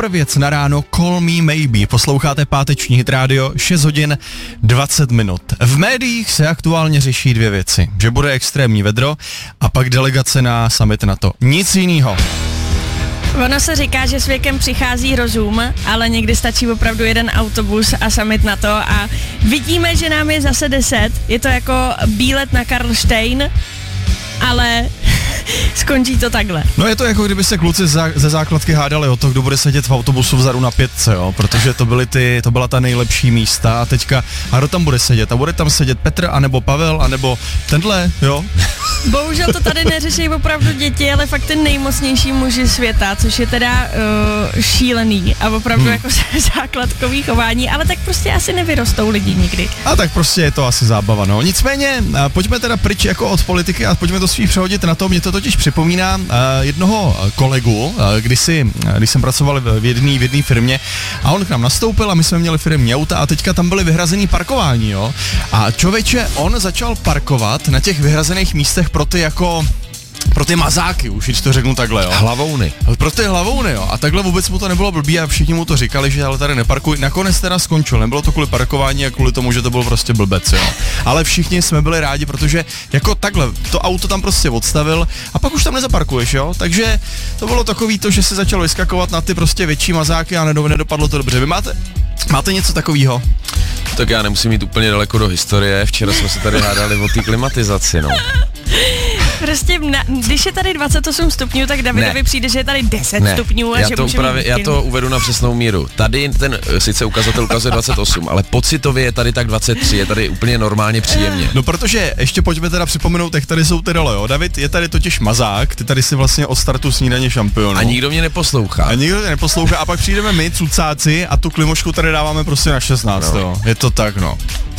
super věc na ráno, Call Me Maybe. Posloucháte páteční Hit Radio, 6 hodin 20 minut. V médiích se aktuálně řeší dvě věci. Že bude extrémní vedro a pak delegace na summit NATO. Nic jinýho. Ono se říká, že s věkem přichází rozum, ale někdy stačí opravdu jeden autobus a summit NATO a vidíme, že nám je zase 10. Je to jako výlet na Karlštejn, ale skončí to takhle. No je to jako kdyby se kluci ze základky hádali o to, kdo bude sedět v autobusu vzadu na 5, jo, protože to byla ta nejlepší místa a teďka, a kdo tam bude sedět? A bude tam sedět Petr, anebo Pavel, anebo tenhle, jo? Bohužel to tady neřeší opravdu děti, ale fakt ty nejmocnější muži světa, což je teda šílený a opravdu jako základkový chování, ale tak prostě asi nevyrostou lidi nikdy. A tak prostě je to asi zábava, no. Nicméně, pojďme teda pryč jako od politiky a pojďme to svý přehodit na to. Mě to totiž připomíná jednoho kolegu, když jsem pracoval v jedné firmě a on k nám nastoupil a my jsme měli firmní auta a teďka tam byly vyhrazený parkování, jo. A člověče, on začal parkovat na těch vyhrazených místech pro ty mazáky, už když to řeknu takhle, jo. Hlavouny. Pro ty hlavouny, jo. A takhle vůbec mu to nebylo blbý a všichni mu to říkali, že ale tady neparkuj. Nakonec teda skončil. Nebylo to kvůli parkování a kvůli tomu, že to byl prostě blbec, jo. Ale všichni jsme byli rádi, protože jako takhle to auto tam prostě odstavil a pak už tam nezaparkuješ, jo. Takže to bylo takový to, že se začal vyskakovat na ty prostě větší mazáky a nedopadlo to dobře. Vy máte něco takového? Tak já nemusím jít úplně daleko do historie. Včera jsme se tady hádali o té klimatizaci, no. Prostě, když je tady 28 stupňů, tak Davidovi přijde, že je tady 10 stupňů a že můžeme... Já to uvedu na přesnou míru. Tady ten sice ukazatel ukazuje 28, ale pocitově je tady tak 23, je tady úplně normálně příjemně. No protože, ještě pojďme teda připomenout, jak tady jsou ty role, jo. David je tady totiž mazák, ty tady si vlastně od startu snídaně šampionu. A nikdo mě neposlouchá. A pak přijdeme my, cucáci, a tu klimošku tady dáváme prostě na 16, jo. Je to tak, no.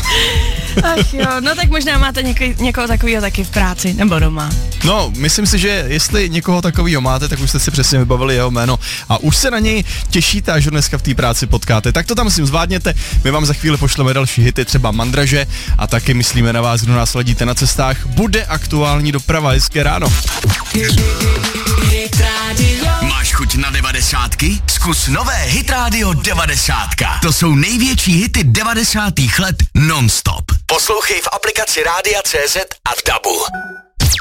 Ach jo, no tak možná máte někoho takového taky v práci, nebo doma. No, myslím si, že jestli někoho takového máte, tak už jste si přesně vybavili jeho jméno a už se na něj těšíte, až ho dneska v té práci potkáte. Tak to tam myslím zvládněte, my vám za chvíli pošleme další hity, třeba Mandraže a taky myslíme na vás, kdo nás sledíte na cestách. Bude aktuální doprava, hezké ráno. Máš chuť na 90ky? Zkus nové Hit Radio 90. To jsou největší hity 90. let non-stop. Poslouchej v aplikaci Rádia.cz a v DABu.